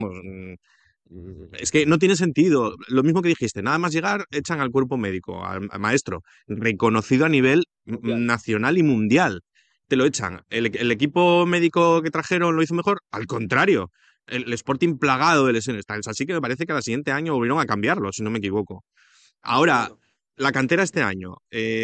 Es que no tiene sentido. Lo mismo que dijiste, nada más llegar, echan al cuerpo médico, al maestro, reconocido a nivel Mundial. nacional y mundial. Te lo echan. El equipo médico que trajeron lo hizo mejor. Al contrario, el Sporting plagado de lesiones. Así que me parece que al siguiente año volvieron a cambiarlo, si no me equivoco. Ahora, Seguro. la cantera este año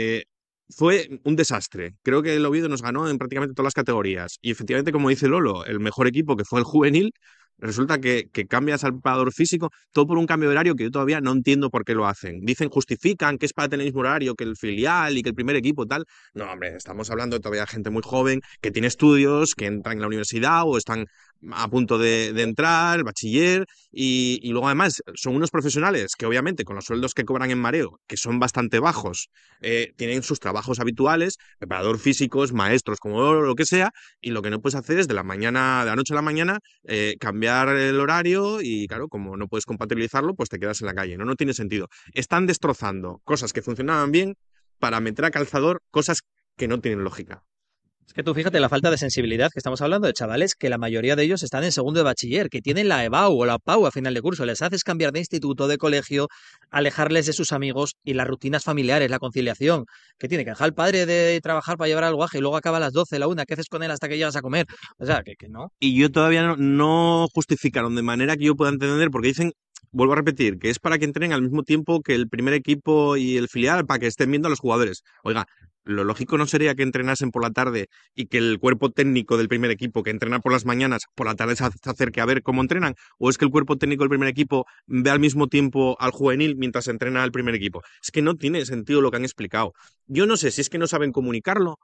fue un desastre. Creo que el Oviedo nos ganó en prácticamente todas las categorías. Y efectivamente, como dice Lolo, el mejor equipo que fue el juvenil, resulta que cambias al preparador físico, todo por un cambio de horario que yo todavía no entiendo por qué lo hacen. Dicen, justifican que es para tener el mismo horario que el filial y que el primer equipo tal. No, hombre, estamos hablando de todavía gente muy joven que tiene estudios, que entran en la universidad o están a punto de entrar, bachiller, y luego además son unos profesionales que obviamente con los sueldos que cobran en Mareo, que son bastante bajos, tienen sus trabajos habituales, preparador físicos, maestros, como lo que sea, y lo que no puedes hacer es de la noche a la mañana, cambiar el horario y claro, como no puedes compatibilizarlo, pues te quedas en la calle. No, no tiene sentido. Están destrozando cosas que funcionaban bien para meter a calzador cosas que no tienen lógica. Es que tú fíjate la falta de sensibilidad que estamos hablando de chavales que la mayoría de ellos están en segundo de bachiller, que tienen la EBAU o la PAU a final de curso. Les haces cambiar de instituto, de colegio, alejarles de sus amigos y las rutinas familiares, la conciliación. Que tiene que dejar el padre de trabajar para llevar al guaje y luego acaba a las 12, la una. ¿Qué haces con él hasta que llegas a comer? O sea, que no. Y yo todavía no justificaron de manera que yo pueda entender, porque dicen, vuelvo a repetir, que es para que entren al mismo tiempo que el primer equipo y el filial, para que estén viendo a los jugadores. Oiga, lo lógico no sería que entrenasen por la tarde y que el cuerpo técnico del primer equipo, que entrena por las mañanas, por la tarde se acerque a ver cómo entrenan, o es que el cuerpo técnico del primer equipo ve al mismo tiempo al juvenil mientras entrena el primer equipo. Es que no tiene sentido lo que han explicado. Yo no sé si es que no saben comunicarlo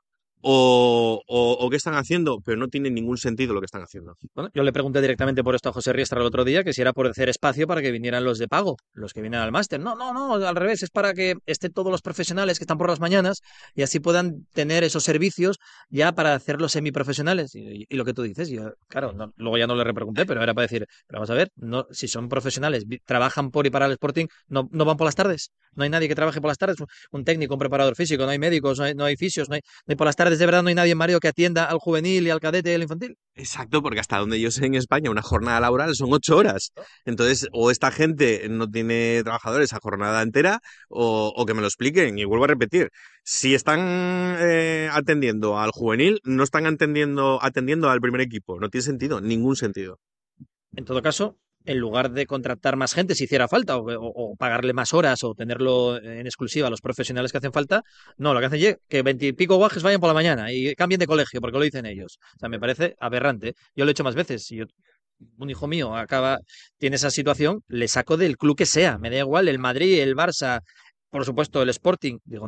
o qué están haciendo, pero no tiene ningún sentido lo que están haciendo. Bueno, yo le pregunté directamente por esto a José Riestra el otro día, que si era por hacer espacio para que vinieran los de pago, los que vienen al máster. No, no, no, al revés, es para que estén todos los profesionales que están por las mañanas y así puedan tener esos servicios ya para hacerlos semiprofesionales. Y lo que tú dices, yo, claro, luego ya no le repregunté, pero era para decir, pero vamos a ver, no, si son profesionales, trabajan por y para el Sporting, no, no van por las tardes. No hay nadie que trabaje por las tardes, un técnico, un preparador físico, no hay médicos, no hay fisios, no hay por las tardes de verdad, no hay nadie en Mario que atienda al juvenil y al cadete y al infantil. Exacto, porque hasta donde yo sé en España una jornada laboral son 8 horas. Entonces, o esta gente no tiene trabajadores a jornada entera, o que me lo expliquen. Y vuelvo a repetir, si están atendiendo al juvenil, no están atendiendo al primer equipo. No tiene sentido, ningún sentido. En todo caso, en lugar de contratar más gente si hiciera falta o pagarle más horas o tenerlo en exclusiva a los profesionales que hacen falta, no, lo que hacen es que 20 y pico guajes vayan por la mañana y cambien de colegio porque lo dicen ellos. O sea, me parece aberrante. Yo lo he hecho más veces. Si un hijo mío tiene esa situación, le saco del club que sea. Me da igual el Madrid, el Barça, por supuesto el Sporting. Digo,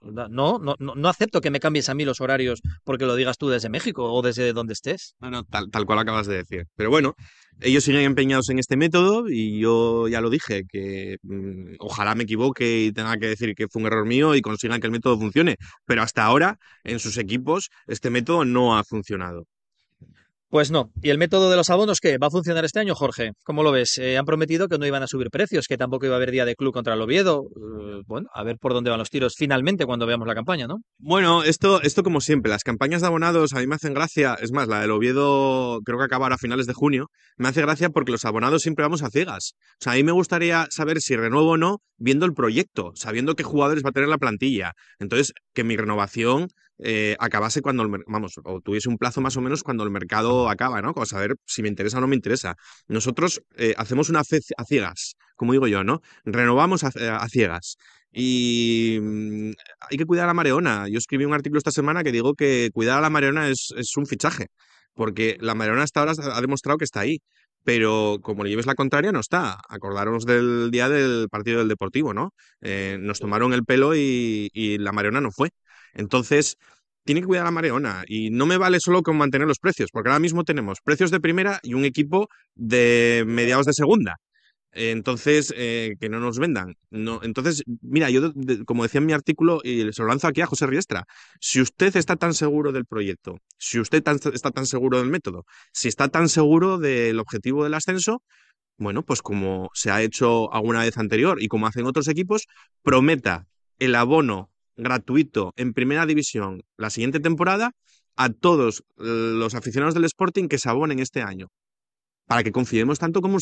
no acepto que me cambies a mí los horarios porque lo digas tú desde México o desde donde estés. No, no, tal cual acabas de decir. Pero bueno, ellos siguen empeñados en este método y yo ya lo dije, que ojalá me equivoque y tenga que decir que fue un error mío y consigan que el método funcione. Pero hasta ahora, en sus equipos, este método no ha funcionado. Pues no. ¿Y el método de los abonos qué? ¿Va a funcionar este año, Jorge? ¿Cómo lo ves? Han prometido que no iban a subir precios, que tampoco iba a haber día de club contra el Oviedo. Bueno, a ver por dónde van los tiros finalmente cuando veamos la campaña, ¿no? Bueno, esto como siempre, las campañas de abonados a mí me hacen gracia, es más, la del Oviedo creo que acabará a finales de junio, me hace gracia porque los abonados siempre vamos a ciegas. O sea, a mí me gustaría saber si renuevo o no viendo el proyecto, sabiendo qué jugadores va a tener la plantilla. Entonces, que mi renovación acabase cuando vamos, o tuviese un plazo más o menos cuando el mercado acaba, ¿no? Como saber si me interesa o no me interesa. Nosotros hacemos una fe a ciegas, como digo yo, ¿no? Renovamos a ciegas. Y hay que cuidar a la Mareona. Yo escribí un artículo esta semana que digo que cuidar a la Mareona es un fichaje, porque la Mareona hasta ahora ha demostrado que está ahí, pero como le lleves la contraria, no está. Acordaros del día del partido del Deportivo, ¿no? Nos tomaron el pelo y la Mareona no fue. Entonces, tiene que cuidar a la Mareona y no me vale solo con mantener los precios, porque ahora mismo tenemos precios de primera y un equipo de mediados de segunda. Entonces, que no nos vendan. No, entonces, mira, yo, como decía en mi artículo, y se lo lanzo aquí a José Riestra, si usted está tan seguro del proyecto, si usted está tan seguro del método, si está tan seguro del objetivo del ascenso, bueno, pues como se ha hecho alguna vez anterior y como hacen otros equipos, prometa el abono gratuito en primera división la siguiente temporada a todos los aficionados del Sporting que se abonen este año, para que confiemos tanto como